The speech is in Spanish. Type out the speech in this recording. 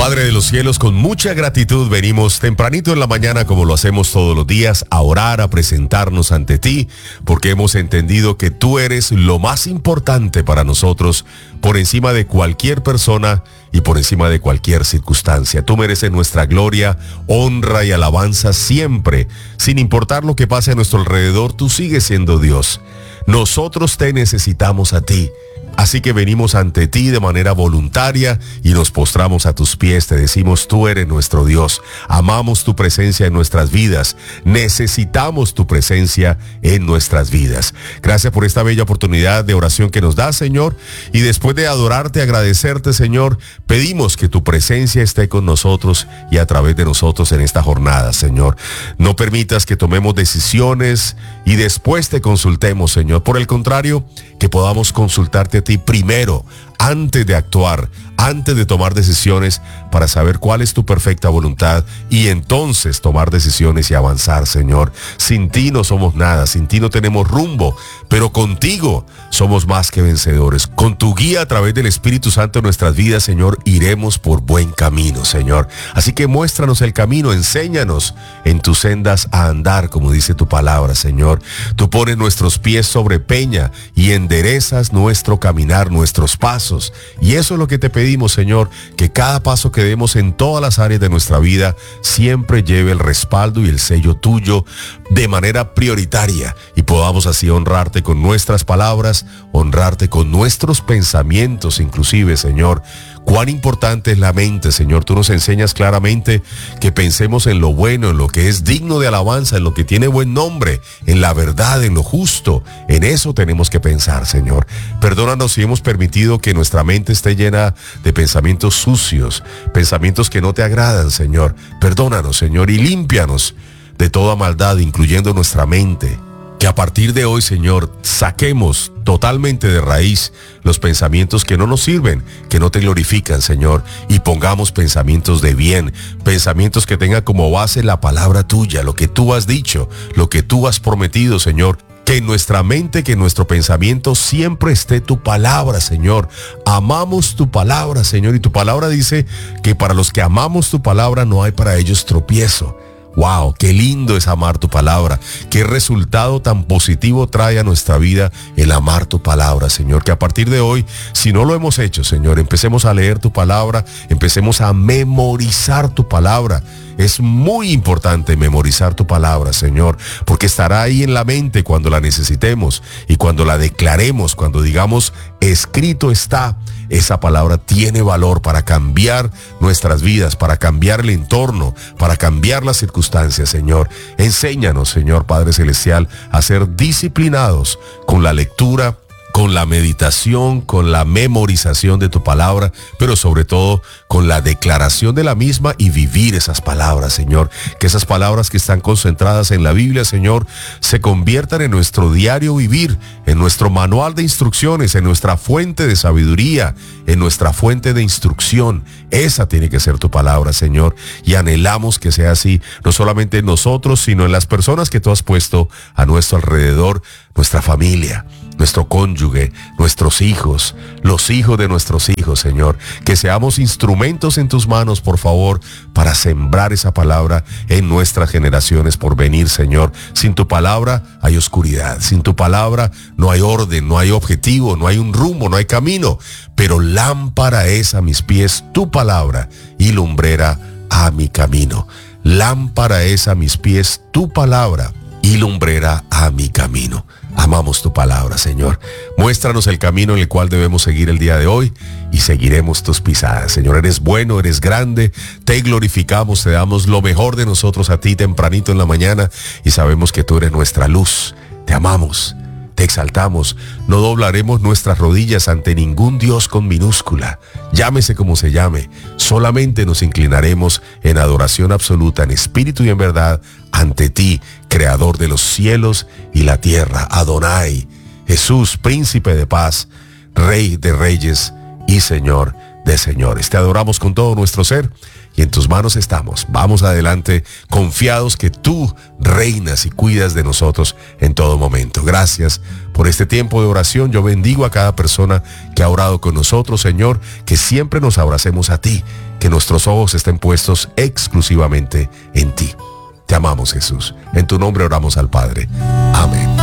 Padre de los cielos, con mucha gratitud venimos tempranito en la mañana, como lo hacemos todos los días, a orar, a presentarnos ante ti, porque hemos entendido que tú eres lo más importante para nosotros, por encima de cualquier persona y por encima de cualquier circunstancia. Tú mereces nuestra gloria, honra y alabanza siempre. Sin importar lo que pase a nuestro alrededor, tú sigues siendo Dios. Nosotros te necesitamos a ti. Así que venimos ante ti de manera voluntaria y nos postramos a tus pies. Te decimos, tú eres nuestro Dios. Amamos tu presencia en nuestras vidas. Necesitamos tu presencia en nuestras vidas. Gracias por esta bella oportunidad de oración que nos das, Señor. Y después de adorarte, agradecerte, Señor, pedimos que tu presencia esté con nosotros y a través de nosotros en esta jornada, Señor. No permitas que tomemos decisiones y después te consultemos, Señor. Por el contrario, que podamos consultarte a ti primero, antes de actuar, antes de tomar decisiones, para saber cuál es tu perfecta voluntad y entonces tomar decisiones y avanzar, Señor. Sin ti no somos nada, sin ti no tenemos rumbo, pero contigo somos más que vencedores. Con tu guía a través del Espíritu Santo en nuestras vidas, Señor, iremos por buen camino, Señor. Así que muéstranos el camino, enséñanos en tus sendas a andar, como dice tu palabra, Señor. Tú pones nuestros pies sobre peña y enderezas nuestro caminar, nuestros pasos. Y eso es lo que te pedimos, Señor, que cada paso que demos en todas las áreas de nuestra vida siempre lleve el respaldo y el sello tuyo de manera prioritaria y podamos así honrarte con nuestras palabras, honrarte con nuestros pensamientos inclusive, Señor. Cuán importante es la mente, Señor. Tú nos enseñas claramente que pensemos en lo bueno, en lo que es digno de alabanza, en lo que tiene buen nombre, en la verdad, en lo justo. En eso tenemos que pensar, Señor. Perdónanos si hemos permitido que nuestra mente esté llena de pensamientos sucios, pensamientos que no te agradan, Señor. Perdónanos, Señor, y límpianos de toda maldad, incluyendo nuestra mente. Que a partir de hoy, Señor, saquemos totalmente de raíz los pensamientos que no nos sirven, que no te glorifican, Señor, y pongamos pensamientos de bien, pensamientos que tengan como base la palabra tuya, lo que tú has dicho, lo que tú has prometido, Señor. Que en nuestra mente, que en nuestro pensamiento siempre esté tu palabra, Señor. Amamos tu palabra, Señor, y tu palabra dice que para los que amamos tu palabra no hay para ellos tropiezo. Wow, qué lindo es amar tu palabra. Qué resultado tan positivo trae a nuestra vida el amar tu palabra, Señor. Que a partir de hoy, si no lo hemos hecho, Señor, empecemos a leer tu palabra, empecemos a memorizar tu palabra. Es muy importante memorizar tu palabra, Señor, porque estará ahí en la mente cuando la necesitemos y cuando la declaremos, cuando digamos, escrito está. Esa palabra tiene valor para cambiar nuestras vidas, para cambiar el entorno, para cambiar las circunstancias, Señor. Enséñanos, Señor Padre Celestial, a ser disciplinados con la lectura, con la meditación, con la memorización de tu palabra, pero sobre todo con la declaración de la misma y vivir esas palabras, Señor. Que esas palabras que están concentradas en la Biblia, Señor, se conviertan en nuestro diario vivir, en nuestro manual de instrucciones, en nuestra fuente de sabiduría, en nuestra fuente de instrucción. Esa tiene que ser tu palabra, Señor, y anhelamos que sea así, no solamente en nosotros, sino en las personas que tú has puesto a nuestro alrededor, nuestra familia, nuestro cónyuge, nuestros hijos, los hijos de nuestros hijos, Señor. Que seamos instrumentos en tus manos, por favor, para sembrar esa palabra en nuestras generaciones por venir, Señor. Sin tu palabra hay oscuridad. Sin tu palabra no hay orden, no hay objetivo, no hay un rumbo, no hay camino. Pero lámpara es a mis pies tu palabra y lumbrera a mi camino. Lámpara es a mis pies tu palabra y lumbrera a mi camino. Amamos tu palabra, Señor. Muéstranos el camino en el cual debemos seguir el día de hoy y seguiremos tus pisadas. Señor, eres bueno, eres grande, te glorificamos, te damos lo mejor de nosotros a ti tempranito en la mañana y sabemos que tú eres nuestra luz. Te amamos, te exaltamos, no doblaremos nuestras rodillas ante ningún Dios con minúscula, llámese como se llame, solamente nos inclinaremos en adoración absoluta, en espíritu y en verdad, ante ti, Creador de los cielos y la tierra, Adonai, Jesús, Príncipe de paz, Rey de reyes y Señor de señores. Te adoramos con todo nuestro ser y en tus manos estamos. Vamos adelante, confiados que tú reinas y cuidas de nosotros en todo momento. Gracias por este tiempo de oración. Yo bendigo a cada persona que ha orado con nosotros, Señor, que siempre nos abracemos a ti, que nuestros ojos estén puestos exclusivamente en ti. Te amamos, Jesús. En tu nombre oramos al Padre. Amén.